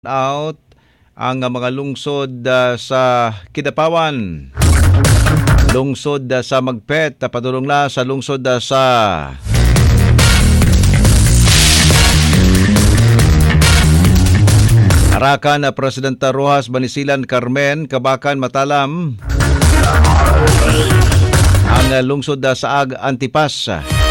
out ang mga lungsod sa Kidapawan, lungsod sa Magpet, padulong na sa lungsod sa Arakan, Presidenta Rojas, Banisilan, Carmen, Kabakan, Matalam, ang lungsod sa Antipas.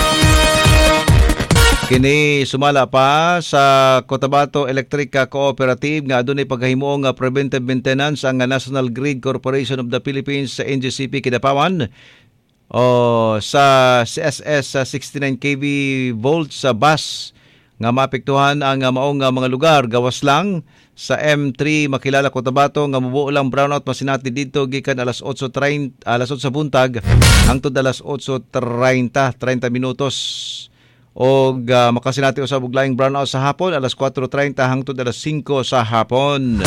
Kini sumala pa sa Cotabato Electric Cooperative nga adunay paghimuong preventive maintenance ang National Grid Corporation of the Philippines sa NGCP Kidapawan o sa CSS 69 kV volts sa bus nga mapektuhan ang maong mga lugar gawas lang sa M3 Makilala Cotabato nga mabuo lang brownout masinati dito gikan alas 8:30 alas 8 buntag hangtod alas 8:30 minutos. O makasinati usab og laing brownout sa hapon alas 4:30 hangtod alas 5 sa hapon.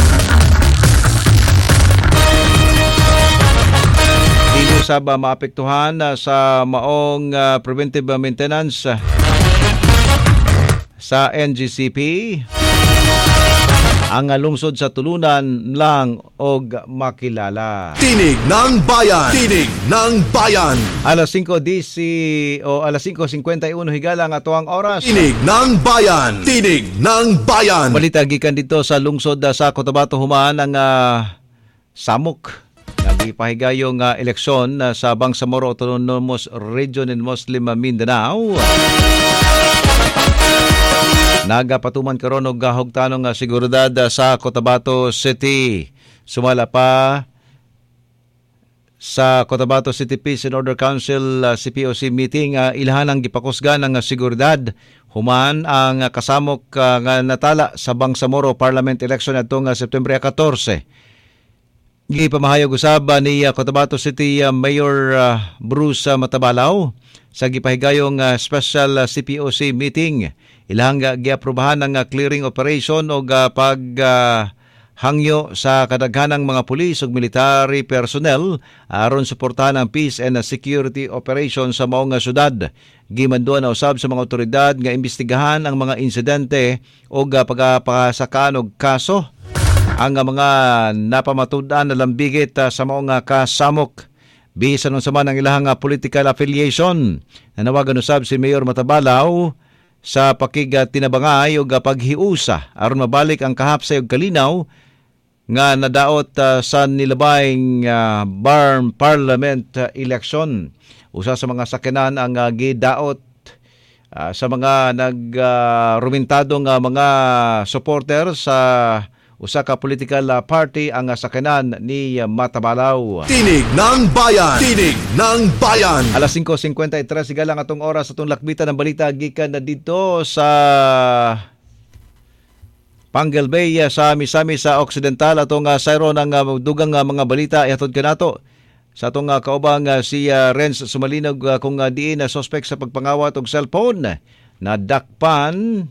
Dili usab maapektuhan sa maong preventive maintenance sa NGCP ang lungsod sa Tulunan lang og Makilala. Tinig ng Bayan! Tinig ng Bayan! Alas 5:10 o alas 5:51 higala ang atoang oras. Tinig ng Bayan! Tinig ng Bayan! Balita gikan dito sa lungsod sa Cotabato humaan ang samok. Nagipahigayong eleksyon sa Bangsamoro Autonomous Region in Muslim Mindanao. Nagapatuman karon og hugtanong seguridad sa Cotabato City. Sumala pa sa Cotabato City Peace and Order Council CPOC meeting ilhanang gipakusgan ang seguridad human ang kasamok nga natala sa Bangsamoro Parliament election atong September 14. Gipamahayag usab ni Cotabato City Mayor Bruce Matabalaw sa gipahigayong special CPOC meeting. Ilang giaprobahan ng clearing operation o paghangyo sa kadaghanang mga pulis ug military personnel aron suportahan ang peace and security operation sa maong syudad. Gimanduan na usab sa mga otoridad nga imbestigahan ang mga insidente o pagpasakaan og kaso ang mga napamatud-an na lambigit sa maong kasamok. Bisan sa man ang ilahang political affiliation. Nanawagan usab si Mayor Matabalaw sa pakigatinabangay o paghiusa aron mabalik ang kahapsay og kalinaw nga nadaot sa nilabayng parliament election. Usa sa mga sakyanan ang gidaot sa mga nagrumintadong mga supporter sa usa ka political party ang sakyanan ni Matabalaw. Tinig ng Bayan! Tinig ng Bayan! Alas 5:53 sigalang atong oras atong lakbitan ng balita gikan na dito sa Pangal Bay sa Misami sa Occidental. Atong sayro ng dugang mga balita ihatod kanato sa atong kaubang si Renz Sumalinog kung diin suspect sa pagpangawat og cellphone na dakpan.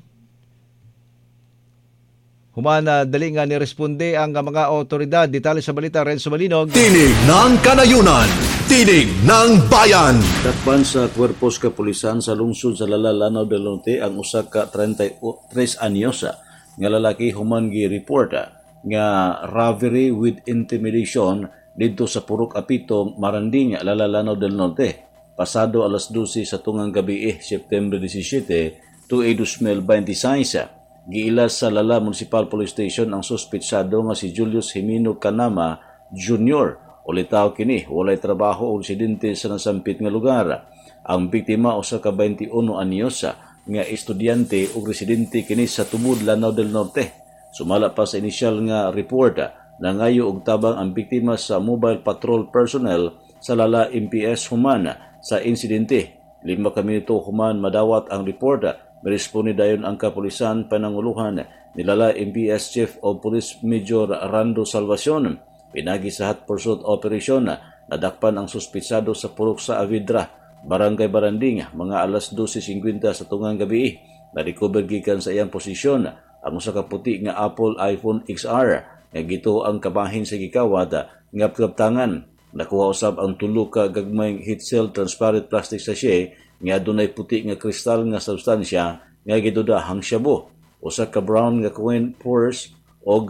Humana dali nga niresponde ang mga otoridad. Detalye sa balita, Renzo Malinog. Tinig ng Kanayunan. Tinig ng Bayan. Dakpan sa Cuerpos Kapulisan sa lungsod sa Lanao del Norte ang usa ka 33 anyos nga lalaki human gi-report nga robbery with intimidation didto sa Purok Apito, Maranding, Lanao del Norte. Pasado alas 12 sa tungang gabi September 17, 2026. Giilas sa Lala Municipal Police Station ang suspetsado nga si Julius Jimeno Canama Jr. Ulitaw kini, walay trabaho o residente sa nasampit nga lugar. Ang biktima usa ka 21 anyos nga estudyante o residente kini sa Tubod, Lanao del Norte. Sumala pa sa inisyal nga report na ngayo og tabang ang biktima sa mobile patrol personnel sa Lala MPS human sa insidente. 5 ka minuto human madawat ang report. Meresponde dayon ang kapulisan pananguluhan ni Lala MPS Chief of Police Major Rando Salvacion. Pinagi sa hot pursuit operation nadakpan ang suspitsado sa Purok sa Avidra, Barangay Baranding, mga alas 12:50 sa tungang gabi. Na-recover gikan sa iyang posisyon ang usa ka puti nga Apple iPhone XR nga gito ang kabahin sa gikawad nga kaptangan. Nakuha usab ang tulo ka gagmayng heat cell transparent plastic sachet nga dunay puti nga kristal nga substansya nga gidudahang shabu. Usa ka brown nga coin purse og